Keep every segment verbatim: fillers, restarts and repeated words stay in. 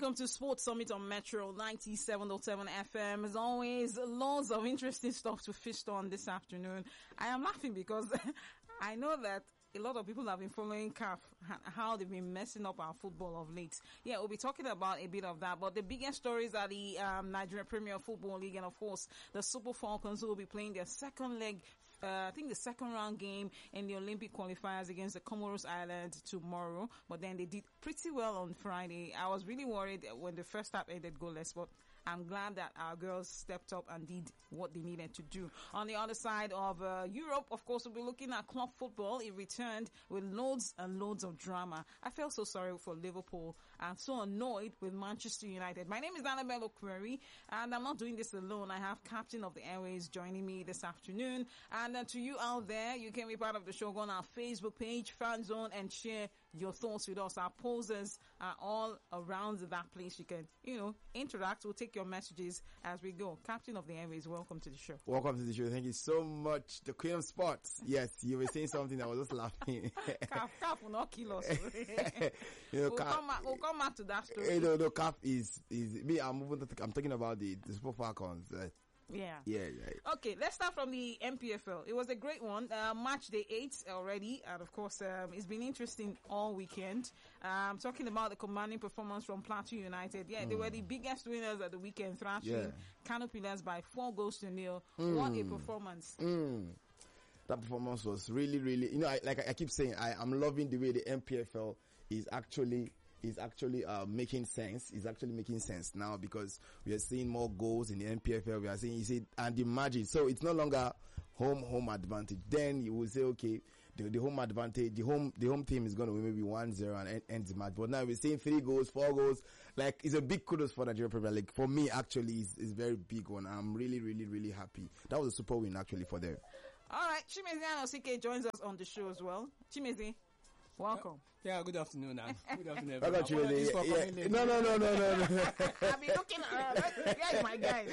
welcome to Sports Summit on Metro ninety-seven point seven F M. As always, loads of interesting stuff to feast on this afternoon. I am laughing because I know that a lot of people have been following C A F, how they've been messing up our football of late. Yeah, we'll be talking about a bit of that, but the biggest stories are the um, Nigerian Premier Football League and, of course, the Super Falcons, who will be playing their second leg, uh, I think the second round game in the Olympic qualifiers against the Comoros Islands tomorrow. But then they did pretty well on Friday. I was really worried when the first half ended goalless, but I'm glad that our girls stepped up and did what they needed to do. On the other side of uh, Europe, of course, we'll be looking at club football. It returned with loads and loads of drama. I felt so sorry for Liverpool. I'm so annoyed with Manchester United. My name is Annabelle Query, and I'm not doing this alone. I have Captain of the Airways joining me this afternoon. And uh, to you out there, you can be part of the show. Go on our Facebook page, Fan Zone, and share your thoughts with us. Our posters are all around that place. You can, you know, interact. We'll take your messages as we go. Captain of the Airways, welcome to the show. Welcome to the show. Thank you so much. The Queen of Sports. Yes, you were saying something. I was just laughing. Calf, calf will not kill us. you know, we'll, calf, come back, we'll come back to that story. You know, the calf is is me. I'm moving. To, I'm talking about the the Super Falcons. Uh, Yeah. Yeah, yeah. Okay, let's start from the M P F L. It was a great one. Uh, match day eight already. And of course, um, it's been interesting all weekend. Um, talking about the commanding performance from Plateau United. Yeah, mm. they were the biggest winners at the weekend, thrashing yeah. Kano Pillars by four goals to nil. Mm. What a performance. Mm. That performance was really, really, you know, I, like I keep saying, I, I'm loving the way the M P F L is actually is actually uh, making sense. It's actually making sense now because we are seeing more goals in the M P F L. We are seeing, you see, and the margin. So it's no longer home home advantage. Then you will say, okay, the, the home advantage, the home the home team is going to win maybe one zero and end, end the match. But now we're seeing three goals, four goals. Like, it's a big kudos for Nigeria Premier League. For me, actually, it's, it's a very big one. I'm really, really, really happy. That was a super win actually for them. All right, Chimezi Anosike joins us on the show as well. Chimezi, welcome. Yeah, good afternoon. Now. Good afternoon, everyone. I got you, yeah, yeah. No, no, no, no, no, no. I've been looking at uh, yeah, my guy.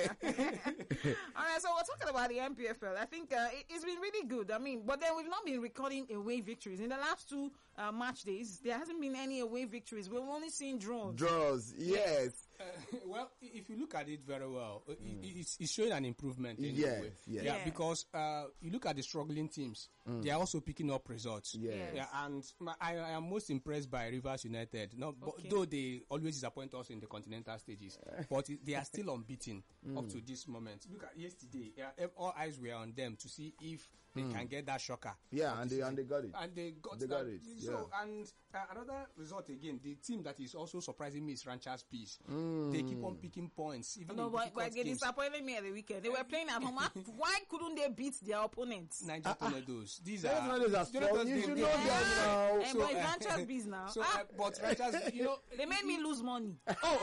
All right, so we're talking about the M P F L. I think uh, it, it's been really good. I mean, but then we've not been recording away victories. In the last two uh, match days, there hasn't been any away victories. We've only seen draws. Draws, yes. Uh, well, if you look at it very well, mm. it, it's, it's showing an improvement. Anyway. Yes, yes. Yeah, because uh, you look at the struggling teams, mm. they are also picking up results. Yes. Yeah, and I, I am most impressed by Rivers United. No, okay. Though they always disappoint us in the continental stages, but they are still unbeaten mm. up to this moment. Look at yesterday; yeah, all eyes were on them to see if they mm. can get that shocker. Yeah, and they and they got it. And they got, they that. got it. So, yeah. and uh, another result again. The team that is also surprising me is Ranchers Peace. Mm. They keep on picking points. Even no, but, but they disappointed me at the weekend. They were playing at home. Why couldn't they beat their opponents? Niger Tornadoes. These are. Tornadoes are you should know that now. So, but Ranchers Peace now. So, uh, but Ranchers, you know, they made me lose money.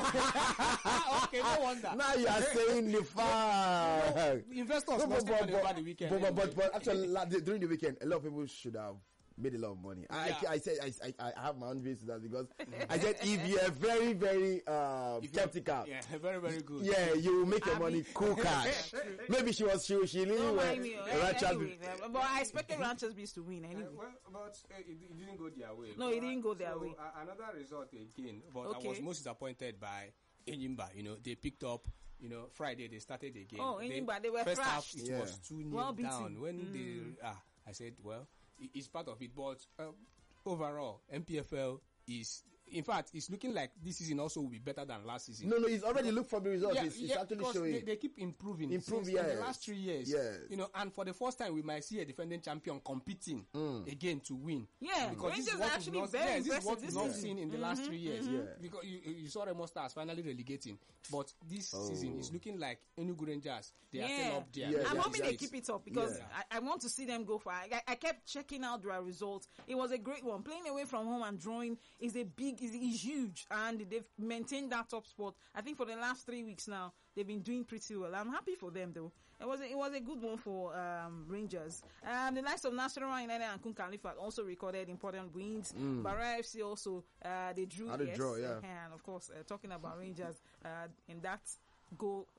Oh, okay, no wonder. Now you are saying the fact. You know, investors no, lost money over the weekend. But, but, but, but actually, during the weekend, a lot of people should have made a lot of money. I, yeah. I, I said I, I I have my own views to that because I said if you're very very uh, skeptical, yeah, very very good. Yeah, you will make your I money mean, cool cash. Maybe she was she she really well. Anyway, but I expected Ranchers Bees to win anyway. Uh, well, but uh, it, it didn't go their way. No, it didn't go their so, way. Uh, another result again, but okay. I was most disappointed by Enyimba. You know, they picked up. You know, Friday they started again. Oh, Enyimba, they, they were first thrashed. half it yeah. was two nil well down. When mm. they ah, I said, well. It's part of it, but uh, overall, M P F L is, in fact, it's looking like this season also will be better than last season. No, no, it's already looked for the results. Yeah, it's, it's yeah, actually showing. They, they keep improving. Improving, yes. In the last three years. Yes. You know, and for the first time, we might see a defending champion competing mm. again to win. Yeah, because Rangers this is what actually not, very yeah, this is what this we've not season. seen in the mm-hmm, last three years. Mm-hmm. Yeah. Because you, you saw Remo Stars finally relegating, but this oh. season is looking like Enugu Rangers. They yeah. are still up there. Yeah, I'm yeah, hoping yeah. they keep it up because yeah. I, I want to see them go far. I, I kept checking out their results. It was a great one. Playing away from home and drawing is a big, is, is huge, and they've maintained that top spot. I think for the last three weeks now, they've been doing pretty well. I'm happy for them though. It was a, it was a good one for um, Rangers. Um, the likes of Nasarawa United and Kun Khalifa also recorded important wins. Mm. Barra F C also uh, they drew. How they yes, draw, yeah. And of course, uh, talking about Rangers uh, in that goal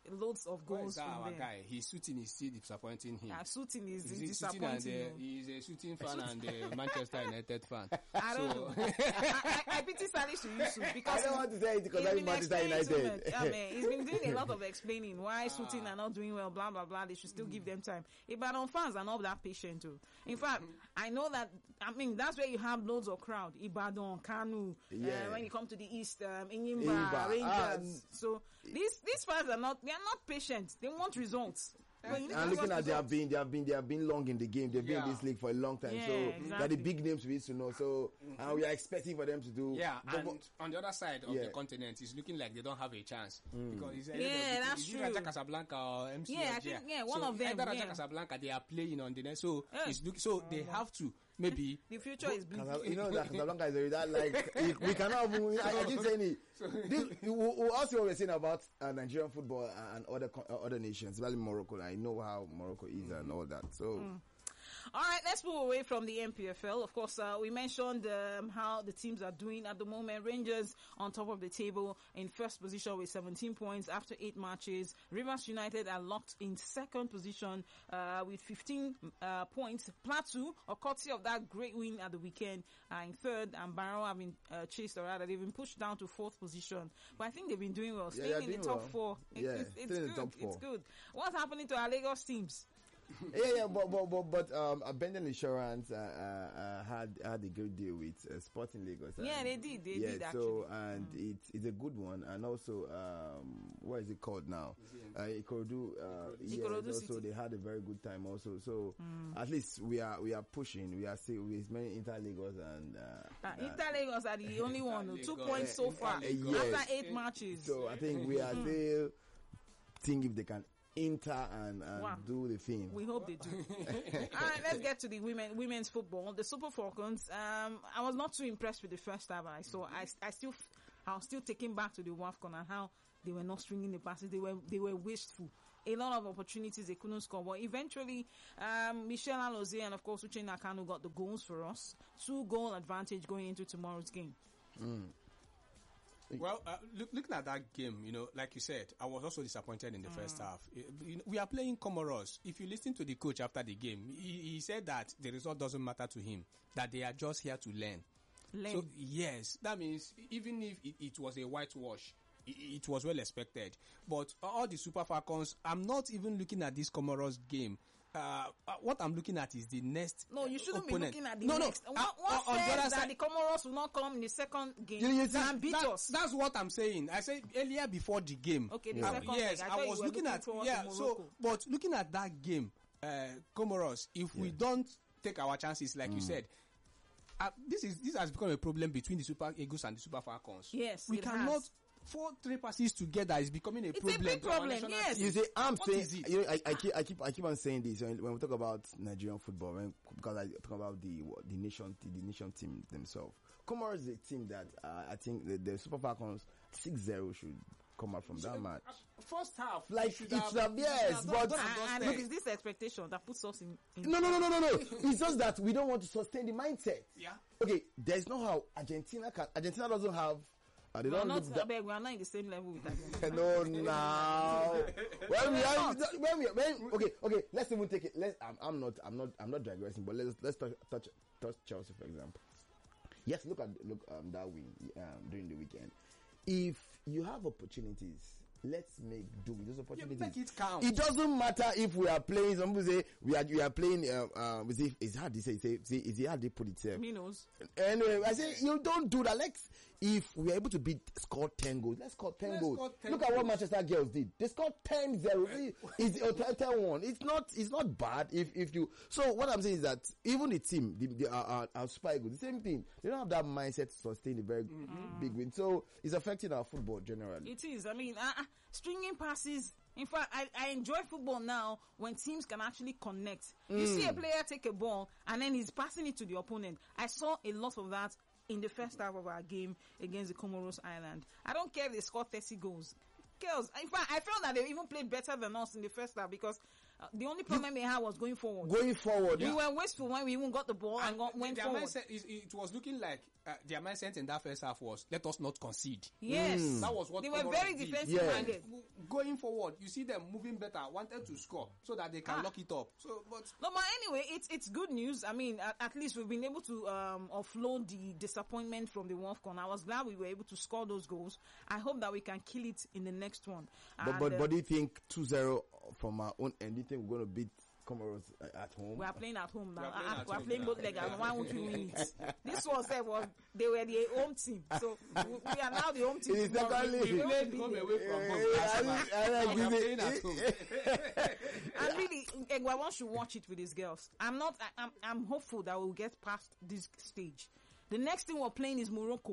loads of Where goals is that from our them. guy? His shooting is still disappointing him. Yeah, shooting is, He's is a shooting and disappointing. uh, though. he's a shooting fan and a Manchester United fan. I don't So- know. I, I, I pity Salisu Yusuf because I don't want to say it because he's I'm been Manchester explaining too United. much. I mean, he's been doing a lot of explaining why shooting are not doing well, blah blah blah. They should still give them time. Ibadan fans are not that patient too. In fact, I know that. I mean, that's where you have loads of crowd. Ibadan, Kanu. Yeah. Uh, when you come to the east, um, Inyimba, Inyimba. Rangers. Ah, so these these fans are not. They are not patient. They want results. But you need And to looking want at they have results. been, they have been, they have been long in the game. They've been Yeah. in this league for a long time. Yeah, so they're exactly. the big names we used to know. So and we are expecting for them to do. Yeah, but- and on the other side of Yeah. the continent, it's looking like they don't have a chance because it's Yeah, that's is it true. Raja Casablanca or M C Yeah, I Alger? think, yeah, one So of them, Either Raja yeah. Casablanca, they are playing on the net, so Yeah. it's look, so they have to maybe. The future is blue. Casa- you know that Casablanca is already that like we, we cannot even. I, I keep saying it. This, we, we also what we're saying about uh, Nigerian football and other co- uh, other nations, especially Morocco. I know how Morocco is and all that. So All right, let's move away from the N P F L. Of course, uh, we mentioned um, how the teams are doing at the moment. Rangers on top of the table in first position with seventeen points after eight matches. Rivers United are locked in second position uh, with fifteen uh, points. Plateau, or courtesy of that great win at the weekend, are in third, and Barrow have been uh, chased, or rather, they've been pushed down to fourth position. But I think they've been doing well, Yeah, staying they're in the doing top well. four. It- Yeah, it's, it's still in good. the top It's four. good. What's happening to our Lagos teams? yeah, yeah, but but but, but um, Abandon Insurance uh, uh, uh, had had a good deal with uh, Sporting Lagos. and- Yeah, they did. They yeah, did so actually. and it's it's a good one, and also um, what is it called now? Uh, Ikorodu. Uh, yeah, Ikorodu also City. they had a very good time. Also, so at least we are we are pushing. We are still with many Inter Lagos and. Uh, Uh, uh, Inter Lagos are the only one. oh, Two Lagos. points so Inter far Lagos. after Yes. eight matches. So I think we are still thinking if they can enter and, and Wow. do the thing. We hope they do. All right, let's get to the women women's football. The Super Falcons. Um, I was not too impressed with the first half I saw. I, I still, I was still taken back to the WAFCON and how they were not stringing the passes. They were they were wasteful. A lot of opportunities they couldn't score, but eventually, um, Michelle Alozie and of course Uchenna Kanu got the goals for us. Two goal advantage going into tomorrow's game. Well, uh, look, looking at that game, you know, like you said, I was also disappointed in the first half. You you know, we are playing Comoros. If you listen to the coach after the game, he, he said that the result doesn't matter to him, that they are just here to learn. Learn. So, yes, that means even if it, it was a whitewash, it, it was well expected. But all the Super Falcons, I'm not even looking at this Comoros game. Uh, uh, what I'm looking at is the next No, you shouldn't opponent. be looking at the no, next. No, What, uh, what on the says other that side, the Comoros will not come in the second game You- you see, and beat that- us? That's what I'm saying. I said earlier before the game. Okay, the Uh, second yes, leg. I I, thought you was were looking looking at forward yeah. to So, Morocco. but looking at that game, uh, Comoros, if we don't take our chances, like you said, uh, this is this has become a problem between the Super Eagles and the Super Falcons. Yes, we it cannot. has. Four three passes together is becoming a It's a problem. big to our problem, national yes. team. You see, I'm What saying, is it? you know, I, I keep, I keep, I keep on saying this when, when we talk about Nigerian football, when, because I talk about the what, the nation, the, the nation team themselves. Comoros is a team that uh, I think the, the Super Falcons six zero should come out from that match. First half, Like, we should it should have- yes, should but- done And, and and dusted. it is this expectation that puts us in. in No, no, no, no, no, no. It's just that we don't want to sustain the mindset. Yeah. Okay, there's no how Argentina can. Argentina doesn't have. Uh, they we are don't not, look that. abeg, we are not in the same level with Argentina. No, now. when we have, when we, when, okay, okay, let's even take it. Let's, I'm, I'm not, I'm not, I'm not digressing, but let's, let's touch, touch, touch Chelsea, for example. Yes, look at, look, um, that win, um, during the weekend. If you have opportunities, let's make do with those opportunities. make it count. It doesn't matter if we are playing, some people say, we are, we are playing, um, um, is it, is hard to say, say, say, is it hard to put it, uh, Minos. Anyway, I say you don't do that. Let's, if we are able to beat, score ten goals, let's score ten Let's goals. score ten Look at what goals. Manchester girls did. They scored ten zero. It's ten one. It's not, it's not bad if, if you, so what I'm saying is that even the team, the, the, our, our, our Super Eagles, the same thing. They don't have that mindset to sustain a very Mm-hmm. big win. So it's affecting our football generally. It is. I mean, uh, uh, stringing passes. In fact, I, I enjoy football now when teams can actually connect. You see a player take a ball and then he's passing it to the opponent. I saw a lot of that in the first half of our game against the Comoros Island. I don't care if they scored thirty goals. Girls, in fact, I felt that they even played better than us in the first half because Uh, the only problem we had was going forward. Going forward, We yeah. were wasteful when we even got the ball and, And got, the- went their forward. mindset is, it was looking like uh, their mindset in that first half was, let us not concede. Yes. That was what They were Comoros very did. defensive Yeah. minded. Going forward, you see them moving better, wanted to score so that they can Ah. lock it up. So, but No, but anyway, it's it's good news. I mean, at, at least we've been able to um, offload the disappointment from the WAFCON. I was glad we were able to score those goals. I hope that we can kill it in the next one. But, And, but, uh, but do you think two zero from our own end, do you think we're going to beat Comoros uh, at home? we are playing at home now. We are playing Uh, at we are home, playing yeah. both legs. and Why won't we win it? This was, uh, was they were the home team, so we, we are now the home team. It is tomorrow. secondly- We we will played be home there. away from home. Eh, last I match. like- I like We are it. playing at home. And really, Egwa, one should watch it with his girls. I'm not. I, I'm. I'm hopeful that we'll get past this stage. The next thing we're playing is Morocco,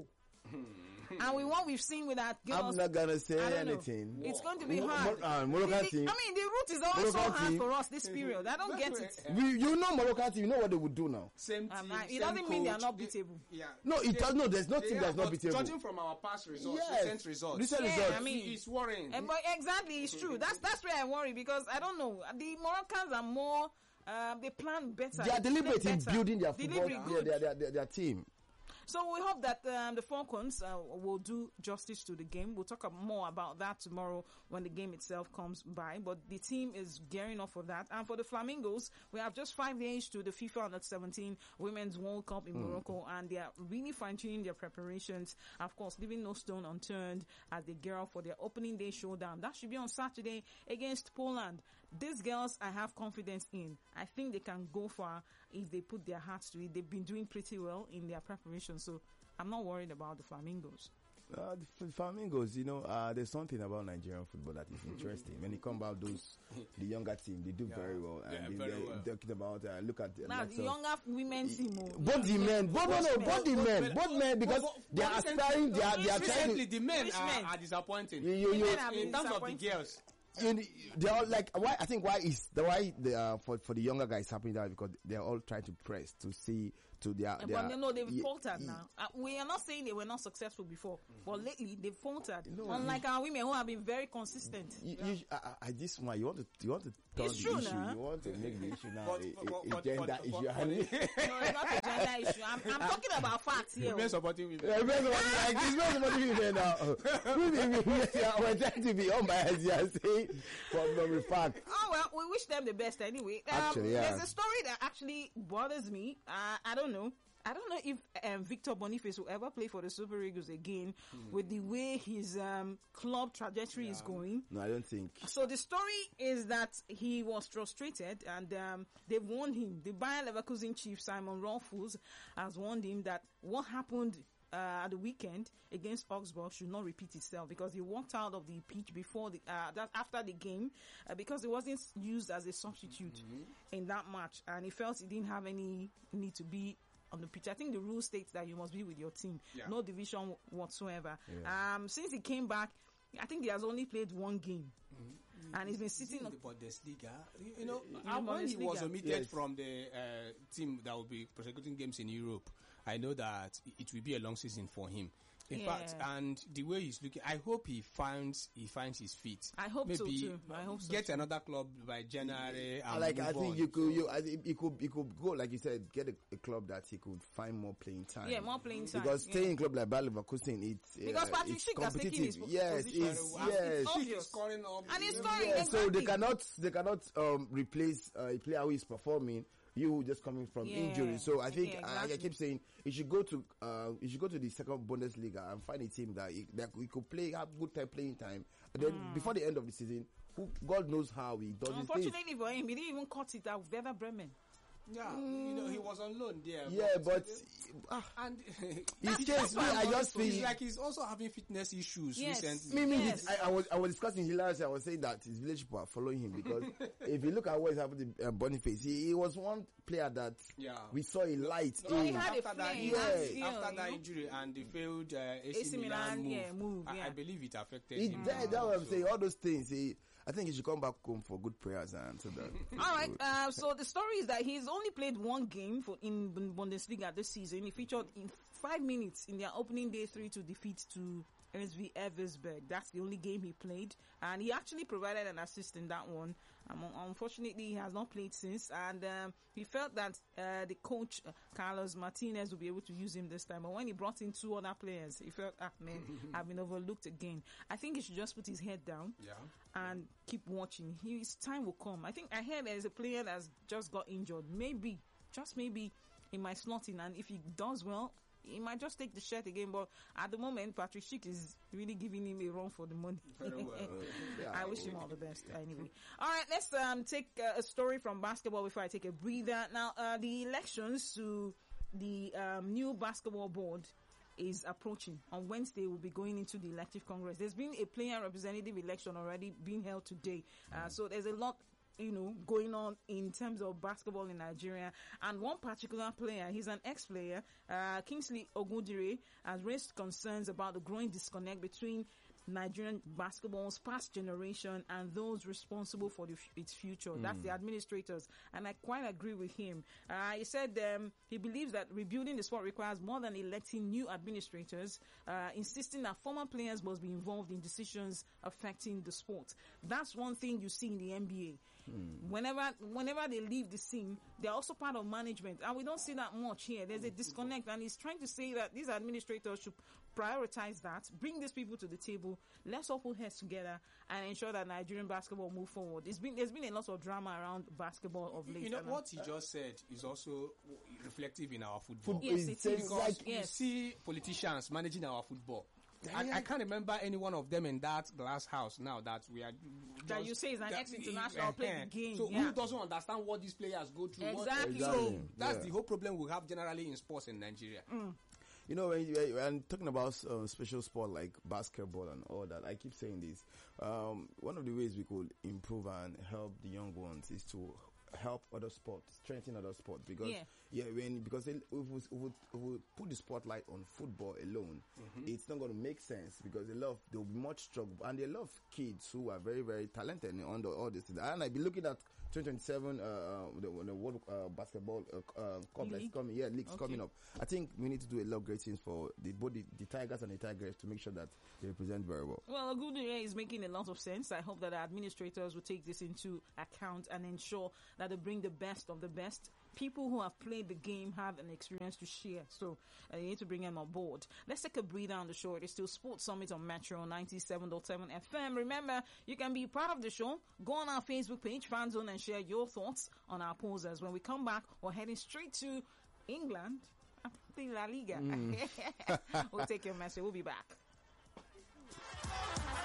and with what we've seen with that girls, I'm not going to say I don't know. anything. It's going to be Mo- hard. Mo- uh, Moroccan The- the- team. I mean, the route is always so Moroccan hard team. for us this period. I don't get it. We, you know Moroccan team, you know what they would do now. Same Um, team, I- it same doesn't mean they are coach. not They- beatable. Yeah. No, it does. No, there's no They team are, that's not but beatable. Judging from our past results, Yes. recent results, Recent Yeah, results. I mean- it's worrying. Eh, but exactly, it's true. That's that's where I worry because I don't know. The Moroccans are more. Uh, they plan better. They are play deliberate in better. building their football, Deliberate, their, good. their, their, their, their team. So we hope that um, the Falcons uh, will do justice to the game. We'll talk ab- more about that tomorrow when the game itself comes by. But the team is gearing up for that. And for the Flamingos, we have just five days to the FIFA Under seventeen Women's World Cup in Morocco, and they are really fine-tuning their preparations. Of course, leaving no stone unturned as they gear up for their opening day showdown. That should be on Saturday against Poland. These girls, I have confidence in. I think they can go far if they put their hearts to it. They've been doing pretty well in their preparation, so I'm not worried about the Flamingos. Uh, the F- Flamingos, you know, uh, there's something about Nigerian football that is interesting. When it comes about those, the younger team, they do very well. And Yeah, they, very they're well. talking about, uh, look at the Now, likes the of- younger women team, oh, both the men, both no, no, men. both the men, both men, because But- but- they are but recently- aspiring, they are, they are trying Recently, to. the men Which are, men? are disappointing. You, you, The you, men have been In terms of the disappointing. girls, you, they are like why I think why is the why the uh, for for the younger guys happening that because they are all trying to press to see to their. But their they know they've ye- faltered ye- now. Uh, we are not saying they were not successful before, but lately they've faltered. No, Unlike our women who have been very consistent. You, you, I, I, I this one you want to you want to turn It's the true issue. now. You want to make the issue now But- a, but- a, a but- gender but- issue. but- And- No, it's not a gender issue. I'm, I'm talking about facts here. men supporting women. Yeah, because like it's not somebody here now. We, we, we, we, are- we're trying to be unbiased. You are saying from from fact. Oh well, we wish them the best anyway. Um, Actually, yeah. There's a story that actually bothers me. Uh, I don't know. I don't know if um, Victor Boniface will ever play for the Super Eagles again with the way his um, club trajectory is going. No, I don't think. So the story is that he was frustrated and um, they warned him. The Bayer Leverkusen chief, Simon Rolfus, has warned him that what happened uh, at the weekend against Augsburg should not repeat itself because he walked out of the pitch before the uh, that after the game uh, because he wasn't used as a substitute Mm-hmm. in that match and he felt he didn't have any need to be on the pitch. I think the rule states that you must be with your team, Yeah. no division whatsoever. Yeah. Um, since he came back, I think he has only played one game. And he's been sitting in on the Bundesliga. You, you know, In the uh, when he was Bundesliga. omitted Yes. from the uh, team that will be prosecuting games in Europe, I know that it will be a long season for him. In Yeah. fact, and the way he's looking, I hope he finds he finds his feet. I hope so Maybe too. I hope so get too. another club by January. I And like move I think on. you could you I think you could you could go like you said get a, a club that he could find more playing time. Yeah, more playing time. Because yeah. staying in club like Bayer Leverkusen, it's Because uh, Patrick it's Schick has taken competitive. his po- yes, position. it's, Very well. yes. It's Schick obvious. is scoring up. And he's Yeah. scoring. Yeah, so they Exactly. cannot they cannot um, replace uh, a player who is performing. You just coming from Yeah. injury, so I think Yeah, I, I exactly. keep saying you should go to uh, you should go to the second Bundesliga and find a team that he, that we could play have good time playing time. And then before the end of the season, who God knows how he does his things. Unfortunately for him, he didn't even cut it out with Werder Bremen. Yeah, you know, he was on loan there. Yeah, but ah, and his case, me, I just it's feel like he's also having fitness issues Yes. recently. Me, me, Yes. I, I was I was discussing hilariously. I was saying that his village people are following him because if you look at what is happening to uh, Boniface, he, he was one player that Yeah. we saw a light No, he in. had a after that, flare, he had yeah, skill, after you that know. injury and the failed uh, A C, A C Milan, Milan, move, yeah, move, I, I yeah. believe it affected He him. died. That's what I'm So- saying. All those things. He, I think he should come back home for good prayers and so that. All right. Uh, so the story is that he's only played one game for in B- Bundesliga this season. He featured in five minutes in their opening day three to defeat to S V Eversberg. That's the only game he played, and he actually provided an assist in that one. Um, unfortunately, he has not played since, and um, he felt that uh, the coach, uh, Carlos Martinez, will be able to use him this time. But when he brought in two other players, he felt, ah, man, I've been overlooked again. I think he should just put his head down Yeah. and keep watching. His time will come. I think I heard there's a player that's just got injured. Maybe, just maybe, he might slot in, and if he does well, he might just take the shirt again. But at the moment, Patrick Schick is really giving him a run for the money. Very well. Yeah. I wish him all the best. Anyway, all right. Let's um take uh, a story from basketball before I take a breather. Now, uh, the elections to the um, new basketball board is approaching. On Wednesday, we'll be going into the elective congress. There's been a player representative election already being held today, uh, so there's a lot, you know, going on in terms of basketball in Nigeria. And one particular player, he's an ex-player, uh, Kingsley Ogundire, has raised concerns about the growing disconnect between Nigerian basketball's past generation and those responsible for the, f- its future. Mm. That's the administrators. And I quite agree with him. Uh, he said um, he believes that rebuilding the sport requires more than electing new administrators, uh, insisting that former players must be involved in decisions affecting the sport. That's one thing you see in the N B A. Mm. Whenever whenever they leave the scene, they're also part of management. And we don't see that much here. There's a disconnect. And he's trying to say that these administrators should prioritize that, bring these people to the table, let's all put heads together and ensure that Nigerian basketball move forward. It's been, there's been a lot of drama around basketball of late. You know, what he just said is also reflective in our football. Football Yes, it is. Because like, you yes. see politicians managing our football. I, I can't remember any one of them in that glass house now that we are. That just- you say is an that- ex-international play the game. So yeah. who doesn't understand what these players go through? What- Exactly. So Exactly. that's Yeah. the whole problem we have generally in sports in Nigeria. Mm. You know, when, you, when talking about uh, special sport like basketball and all that, I keep saying this. Um, one of the ways we could improve and help the young ones is to help other sports, strengthen other sports. Because Yeah. yeah, when because they, if, we, if, we, if we put the spotlight on football alone, it's not going to make sense because they love there will be much struggle and they love kids who are very very talented in under all this. And I be looking at twenty twenty-seven, uh, the, the World uh, Basketball uh, uh, Cup that's League? coming. Yeah, leagues Okay. coming up. I think we need to do a lot of great things for the both the, the Tigers and the Tigers to make sure that they represent very well. Well, Ogundire is making a lot of sense. I hope that the administrators will take this into account and ensure that they bring the best of the best. People who have played the game have an experience to share, so uh, you need to bring them on board. Let's take a breather on the show. It is still Sports Summit on Metro ninety-seven point seven F M. Remember, you can be part of the show. Go on our Facebook page, Fan Zone, and share your thoughts on our posers. When we come back, we're heading straight to England, the La Liga. We'll take your message. We'll be back.